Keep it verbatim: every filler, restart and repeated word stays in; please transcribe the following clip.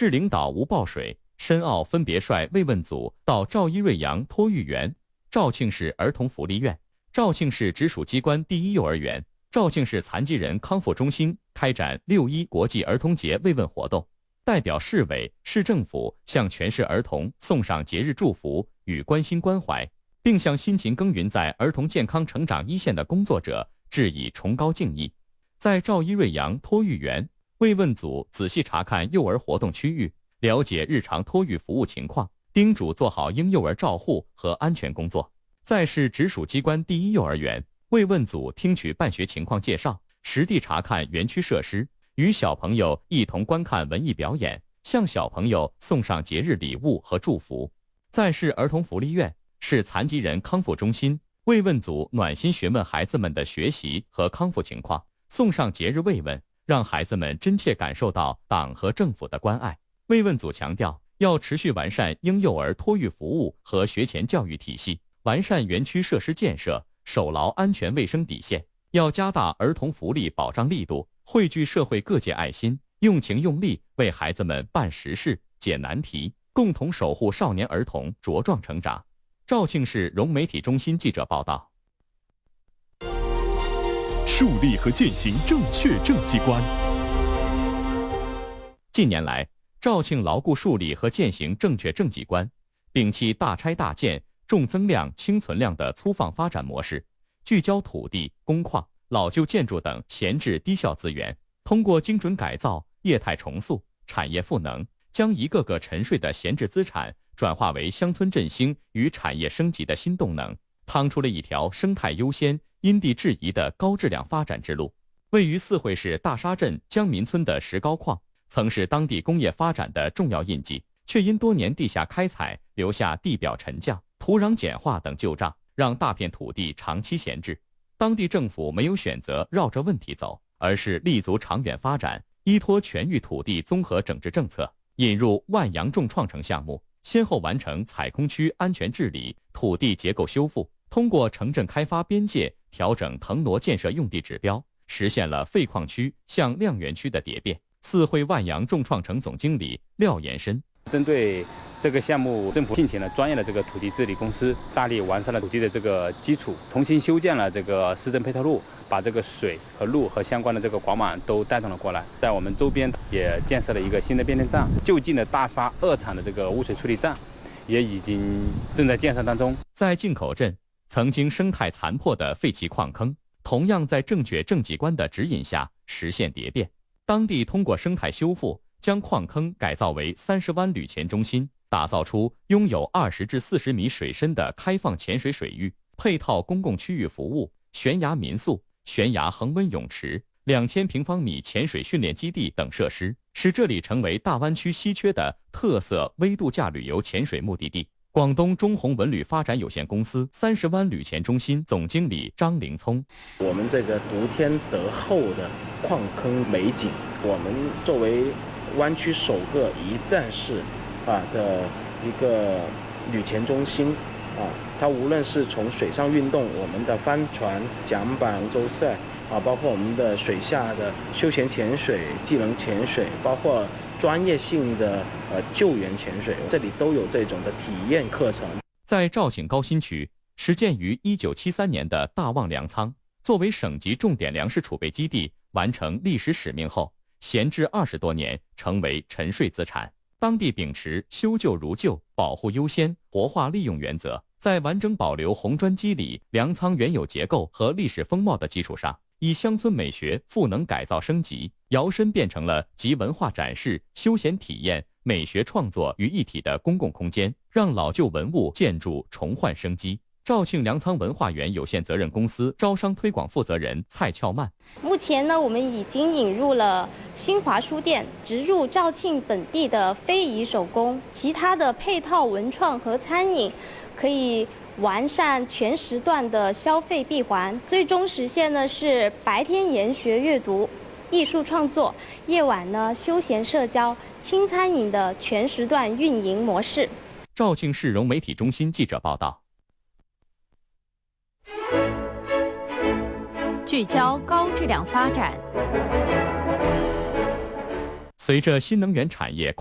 市领导吴报水、申奥分别率慰问组到赵一瑞阳托育园、肇庆市儿童福利院、肇庆市直属机关第一幼儿园、肇庆市残疾人康复中心开展六一国际儿童节慰问活动，代表市委、市政府向全市儿童送上节日祝福与关心关怀，并向辛勤耕耘在儿童健康成长一线的工作者致以崇高敬意。在赵一瑞阳托育园，慰问组仔细查看幼儿活动区域，了解日常托育服务情况，叮嘱做好婴幼儿照护和安全工作。在市直属机关第一幼儿园，慰问组听取办学情况介绍，实地查看园区设施，与小朋友一同观看文艺表演，向小朋友送上节日礼物和祝福。在市儿童福利院、市残疾人康复中心，慰问组暖心询问孩子们的学习和康复情况，送上节日慰问，让孩子们真切感受到党和政府的关爱。慰问组强调，要持续完善婴幼儿托育服务和学前教育体系，完善园区设施建设，守牢安全卫生底线，要加大儿童福利保障力度，汇聚社会各界爱心，用情用力为孩子们办实事、解难题，共同守护少年儿童茁壮成长。肇庆市融媒体中心记者报道。 树立和践行正确政绩观。 近年来，肇庆牢固树立和践行正确政绩观，摒弃大拆大建、重增量轻存量的粗放发展模式，聚焦土地、工矿、老旧建筑等闲置低效资源，通过精准改造、业态重塑、产业赋能，将一个个沉睡的闲置资产转化为乡村振兴与产业升级的新动能，趟出了一条生态优先、因地制宜的高质量发展之路。位于四惠市大沙镇江民村的石膏矿，曾是当地工业发展的重要印记，却因多年地下开采留下地表沉降、土壤碱化等旧账，让大片土地长期闲置。当地政府没有选择绕着问题走，而是立足长远发展，依托全域土地综合整治政策，引入万阳重创城项目，先后完成采空区安全治理、土地结构修复，通过城镇开发边界调整腾挪建设用地指标，实现了废矿区向亮园区的蝶变。四惠万阳重创城总经理廖延伸， 针对这个项目，政府聘请了专业的这个土地治理公司，大力完善了土地的这个基础，重新修建了这个市政配套路，把这个水和路和相关的这个管网都带动了过来。在我们周边也建设了一个新的变电站，就近的大沙二厂的这个污水处理站也已经正在建设当中。 在进口镇，曾经生态残破的废弃矿坑，同样在正确政绩观的指引下实现蝶变。当地通过生态修复，将矿坑改造为三十湾旅潜中心，打造出拥有二十至四十米水深的开放潜水水域，配套公共区域服务、悬崖民宿、悬崖恒温泳池、两千平方米潜水训练基地等设施，使这里成为大湾区稀缺的特色微度假旅游潜水目的地。广东中宏文旅发展有限公司三十湾旅潜中心总经理张凌聪， 我们这个独天德厚的矿坑美景，我们作为湾区首个一站式啊的一个旅潜中心啊，它无论是从水上运动，我们的帆船、桨板、舟赛啊，包括我们的水下的休闲潜水、技能潜水，包括专业性的呃救援潜水，这里都有这种的体验课程。 在肇庆高新区，始建于一九七三年的大望粮仓，作为省级重点粮食储备基地，完成历史使命后，闲置二十多年，成为沉睡资产。当地秉持修旧如旧、保护优先、活化利用原则，在完整保留红砖基里、粮仓原有结构和历史风貌的基础上，以乡村美学赋能改造升级，摇身变成了集文化展示、休闲体验、美学创作于一体的公共空间，让老旧文物建筑重焕生机。肇庆粮仓文化园有限责任公司招商推广负责人蔡俏曼， 目前呢，我们已经引入了新华书店，植入肇庆本地的非遗手工，其他的配套文创和餐饮，可以完善全时段的消费闭环，最终实现呢是白天研学阅读、艺术创作，夜晚呢休闲社交、轻餐饮的全时段运营模式。 肇庆市融媒体中心记者报道。 聚焦高质量发展。 随着新能源产业